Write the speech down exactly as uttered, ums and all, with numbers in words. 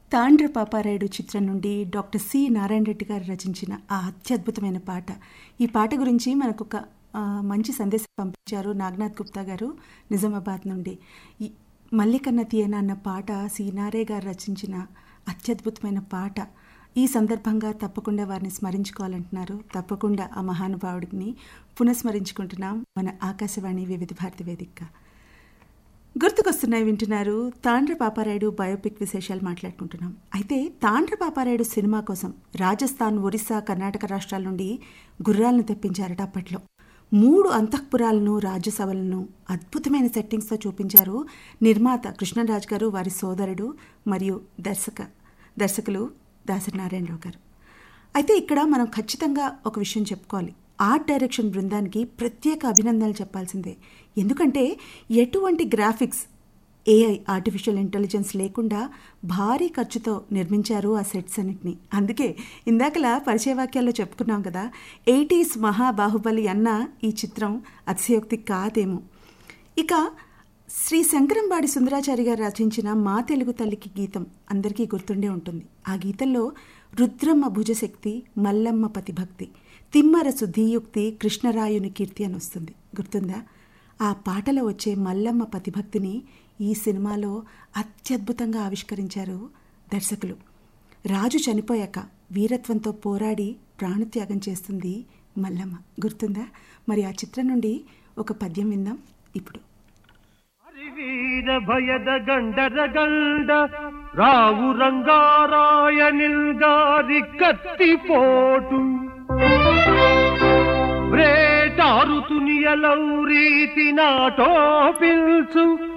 తాండ్ర పాపారాయుడు చిత్రం నుండి doctor C Narayana Reddy గారు రచించిన ఆ అత్యద్భుతమైన పాట. ఈ పాట గురించి మనకు ఒక మంచి సందేశం పంపించారు నాగనాథ్ గుప్తా గారు నిజామాబాద్ నుండి. ఈ మల్లికన్న తీయన అన్న పాట సి నారే గారు రచించిన అత్యద్భుతమైన పాట. ఈ సందర్భంగా తప్పకుండా వారిని స్మరించుకోవాలంటున్నారు. తప్పకుండా ఆ మహానుభావుడిని పునఃస్మరించుకుంటున్నాం మన ఆకాశవాణి వివిధ భారతి వేదిక. గుర్తుకొస్తున్నాయి వింటున్నారు. తాండ్ర పాపారాయుడు బయోపిక్ విశేషాలు మాట్లాడుకుంటున్నాం. అయితే తాండ్ర పాపారాయుడు సినిమా కోసం రాజస్థాన్, ఒరిస్సా, కర్ణాటక రాష్ట్రాల నుండి గుర్రాలను తెప్పించారట. అప్పట్లో మూడు అంతఃపురాలను, రాజ్యసభలను అద్భుతమైన సెట్టింగ్స్తో చూపించారు నిర్మాత కృష్ణరాజ్ గారు, వారి సోదరుడు మరియు దర్శక దర్శకులు దాసరి నారాయణరావు గారు. అయితే ఇక్కడ మనం ఖచ్చితంగా ఒక విషయం చెప్పుకోవాలి. ఆర్ట్ డైరెక్షన్ బృందానికి ప్రత్యేక అభినందనలు చెప్పాల్సిందే. ఎందుకంటే ఎటువంటి గ్రాఫిక్స్, ఏఐ ఆర్టిఫిషియల్ ఇంటెలిజెన్స్ లేకుండా భారీ ఖర్చుతో నిర్మించారు ఆ సెట్స్ అన్నిటిని. అందుకే ఇందాకలా పరిచయ వాక్యాల్లో చెప్పుకున్నాం కదా, ఎయిటీస్ మహాబాహుబలి అన్న ఈ చిత్రం అతిశయోక్తి కాదేమో. ఇక శ్రీ శంకరంబాడి సుందరాచారి గారు రచించిన మా తెలుగు తల్లికి గీతం అందరికీ గుర్తుండే ఉంటుంది. ఆ గీతంలో రుద్రమ్మ భుజశక్తి, మల్లమ్మ పతిభక్తి, తిమ్మరసు ధీయుక్తి, కృష్ణరాయుని కీర్తి అని వస్తుంది. గుర్తుందా? ఆ పాటలో వచ్చే మల్లమ్మ పతిభక్తిని ఈ సినిమాలో అత్యద్భుతంగా ఆవిష్కరించారు దర్శకులు. రాజు చనిపోయాక వీరత్వంతో పోరాడి ప్రాణత్యాగం చేస్తుంది మల్లమ్మ. గుర్తుందా? మరి ఆ చిత్రం నుండి ఒక పద్యం విందాం ఇప్పుడు. వీర భయద గండర గండ రావు రంగారాయనిల్ గారి కత్తిపోటు వ్రేటారు తునియలౌ రీతి నాటో పిల్చు